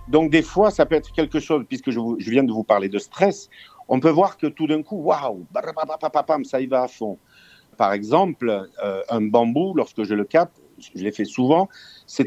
Donc, des fois, ça peut être quelque chose, puisque je viens de vous parler de stress, on peut voir que tout d'un coup, waouh, ça y va à fond. Par exemple, un bambou, lorsque je le capte, je l'ai fait souvent, c'est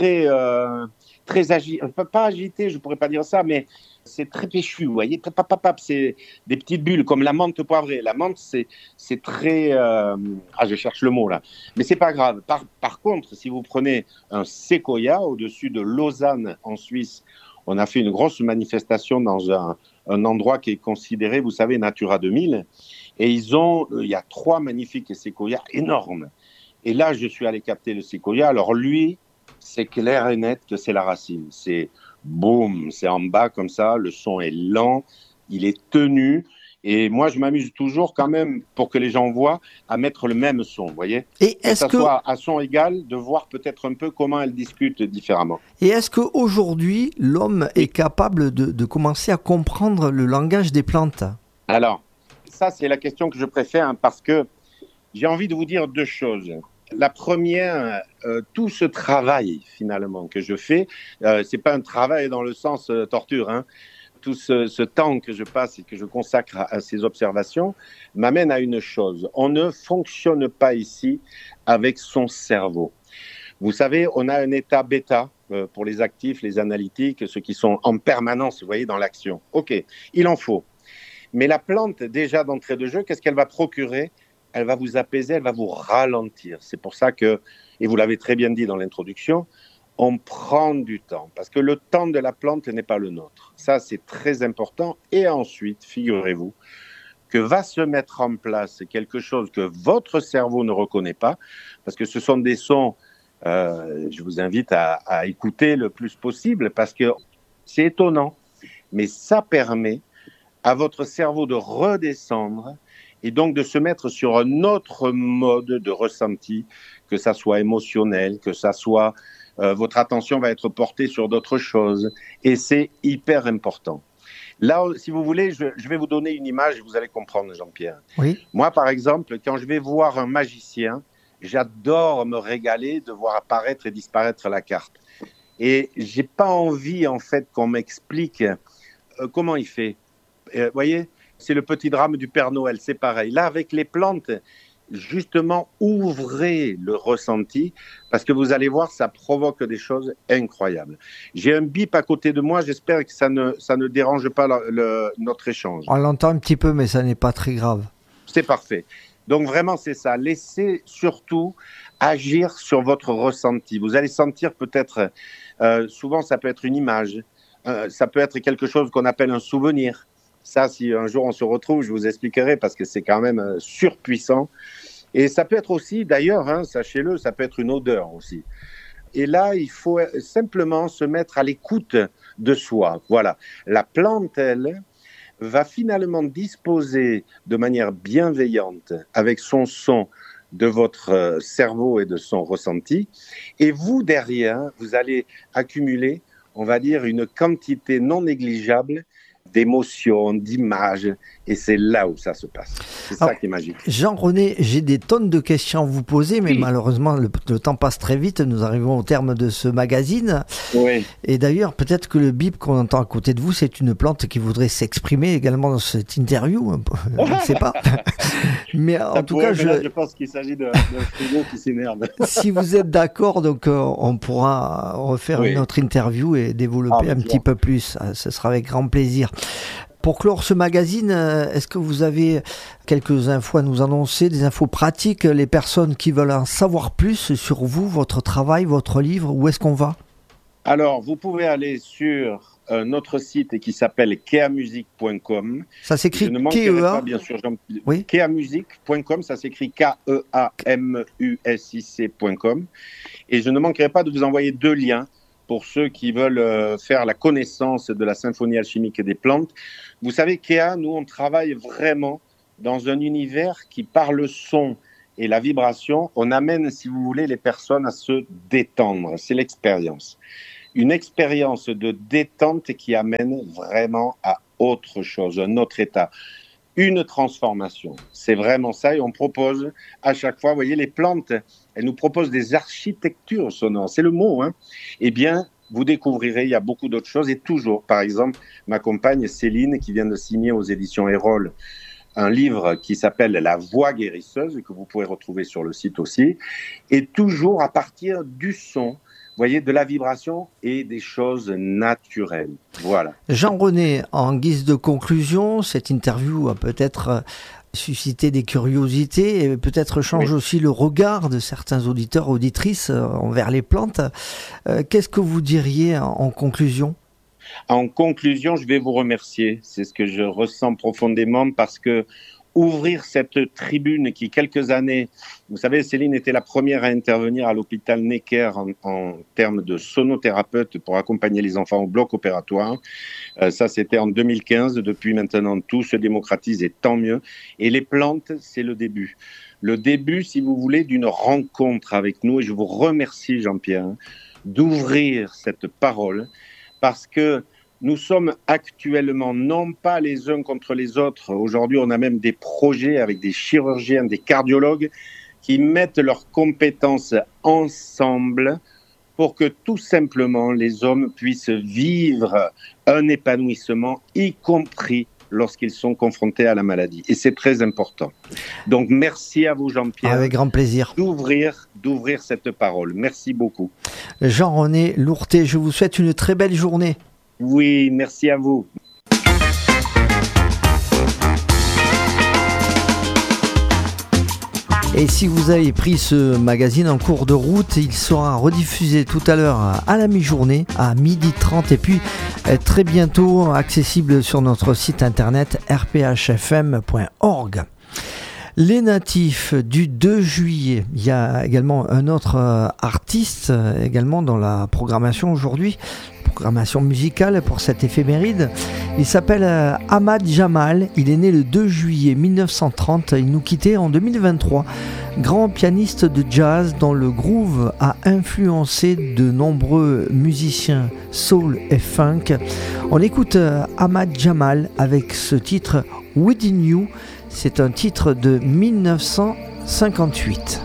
très agité, pas agité, je ne pourrais pas dire ça, mais c'est très péchu, vous voyez, c'est des petites bulles, comme la menthe poivrée. La menthe, c'est très... je cherche le mot là. Mais c'est pas grave. Par contre, si vous prenez un séquoia au-dessus de Lausanne, en Suisse, on a fait une grosse manifestation dans un endroit qui est considéré, vous savez, Natura 2000, et il y a 3 magnifiques séquoias énormes. Et là, je suis allé capter le séquoia. Alors lui, c'est clair et net que c'est la racine. C'est boum, c'est en bas comme ça, le son est lent, il est tenu. Et moi, je m'amuse toujours quand même, pour que les gens voient, à mettre le même son, vous voyez. Et Que ça soit à son égal, de voir peut-être un peu comment elles discutent différemment. Et est-ce qu'aujourd'hui, l'homme est capable de commencer à comprendre le langage des plantes? Alors, ça, c'est la question que je préfère, hein, parce que j'ai envie de vous dire 2 choses. La première, tout ce travail finalement que je fais, c'est pas un travail dans le sens torture, hein. Tout ce temps que je passe et que je consacre à ces observations m'amène à une chose. On ne fonctionne pas ici avec son cerveau. Vous savez, on a un état bêta pour les actifs, les analytiques, ceux qui sont en permanence, vous voyez, dans l'action. OK, il en faut. Mais la plante, déjà d'entrée de jeu, qu'est-ce qu'elle va procurer? Elle va vous apaiser, elle va vous ralentir. C'est pour ça que, et vous l'avez très bien dit dans l'introduction, on prend du temps, parce que le temps de la plante n'est pas le nôtre. Ça, c'est très important. Et ensuite, figurez-vous, que va se mettre en place quelque chose que votre cerveau ne reconnaît pas, parce que ce sont des sons, je vous invite à écouter le plus possible, parce que c'est étonnant, mais ça permet à votre cerveau de redescendre et donc de se mettre sur un autre mode de ressenti, que ça soit émotionnel, que ça soit votre attention va être portée sur d'autres choses, et c'est hyper important. Là, si vous voulez, je vais vous donner une image et vous allez comprendre, Jean-Pierre. Oui. Moi, par exemple, quand je vais voir un magicien, j'adore me régaler de voir apparaître et disparaître la carte. Et j'ai pas envie, en fait, qu'on m'explique comment il fait. Vous voyez, c'est le petit drame du Père Noël, c'est pareil. Là, avec les plantes, justement, ouvrez le ressenti, parce que vous allez voir, ça provoque des choses incroyables. J'ai un bip à côté de moi, j'espère que ça ne dérange pas notre échange. On l'entend un petit peu, mais ça n'est pas très grave. C'est parfait. Donc vraiment, c'est ça. Laissez surtout agir sur votre ressenti. Vous allez sentir peut-être, souvent ça peut être une image, ça peut être quelque chose qu'on appelle un souvenir. Ça, si un jour on se retrouve, je vous expliquerai parce que c'est quand même surpuissant. Et ça peut être aussi, d'ailleurs, hein, sachez-le, ça peut être une odeur aussi. Et là, il faut simplement se mettre à l'écoute de soi. Voilà. La plante, elle, va finalement disposer de manière bienveillante avec son son de votre cerveau et de son ressenti. Et vous, derrière, vous allez accumuler, on va dire, une quantité non négligeable d'émotions, d'images, et c'est là où ça se passe. C'est ça qui est magique. Jean-René, j'ai des tonnes de questions à vous poser, mais malheureusement, le temps passe très vite. Nous arrivons au terme de ce magazine. Oui. Et d'ailleurs, peut-être que le bip qu'on entend à côté de vous, c'est une plante qui voudrait s'exprimer également dans cette interview. Je ne sais pas. Mais en tout cas, je pense qu'il s'agit d'un frigo qui s'énerve. Si vous êtes d'accord, donc on pourra refaire une autre interview et développer un petit peu plus. Ce sera avec grand plaisir. Pour clore ce magazine, est-ce que vous avez quelques infos à nous annoncer, des infos pratiques, les personnes qui veulent en savoir plus sur vous, votre travail, votre livre, où est-ce qu'on va? Alors, vous pouvez aller sur notre site qui s'appelle keamusic.com. Ça s'écrit K-E-A bien sûr, oui. keamusic.com, ça s'écrit K-E-A-M-U-S-I-C.com. Et je ne manquerai pas de vous envoyer 2 liens pour ceux qui veulent faire la connaissance de la symphonie alchimique des plantes. Vous savez, Kea, nous, on travaille vraiment dans un univers qui, par le son et la vibration, on amène, si vous voulez, les personnes à se détendre. C'est l'expérience. Une expérience de détente qui amène vraiment à autre chose, un autre état. Une transformation. C'est vraiment ça. Et on propose à chaque fois, vous voyez, les plantes, elles nous proposent des architectures sonores. C'est le mot, hein. Eh bien, vous découvrirez, il y a beaucoup d'autres choses. Et toujours, par exemple, ma compagne Céline, qui vient de signer aux éditions Erol un livre qui s'appelle La Voix guérisseuse, que vous pouvez retrouver sur le site aussi, et toujours à partir du son, vous voyez, de la vibration et des choses naturelles. Voilà. Jean-René, en guise de conclusion, cette interview a peut-être suscité des curiosités et peut-être change aussi le regard de certains auditeurs, auditrices envers les plantes. Qu'est-ce que vous diriez en conclusion ? En conclusion, je vais vous remercier. C'est ce que je ressens profondément parce que ouvrir cette tribune qui, quelques années, vous savez, Céline était la première à intervenir à l'hôpital Necker en termes de sonothérapeute pour accompagner les enfants au bloc opératoire. Ça, c'était en 2015. Depuis maintenant, tout se démocratise et tant mieux. Et les plantes, c'est le début. Le début, si vous voulez, d'une rencontre avec nous. Et je vous remercie, Jean-Pierre, d'ouvrir cette parole parce que nous sommes actuellement non pas les uns contre les autres. Aujourd'hui, on a même des projets avec des chirurgiens, des cardiologues qui mettent leurs compétences ensemble pour que tout simplement les hommes puissent vivre un épanouissement, y compris lorsqu'ils sont confrontés à la maladie. Et c'est très important. Donc, merci à vous, Jean-Pierre. Avec grand plaisir. D'ouvrir cette parole. Merci beaucoup. Jean-René Lourté, je vous souhaite une très belle journée. Oui, merci à vous. Et si vous avez pris ce magazine en cours de route, il sera rediffusé tout à l'heure à la mi-journée, à 12h30 et puis très bientôt accessible sur notre site internet rphfm.org. Les natifs du 2 juillet, il y a également un autre artiste également dans la programmation aujourd'hui, programmation musicale pour cette éphéméride. Il s'appelle Ahmad Jamal, il est né le 2 juillet 1930, il nous quittait en 2023. Grand pianiste de jazz dont le groove a influencé de nombreux musiciens soul et funk. On écoute Ahmad Jamal avec ce titre Within You. C'est un titre de 1958.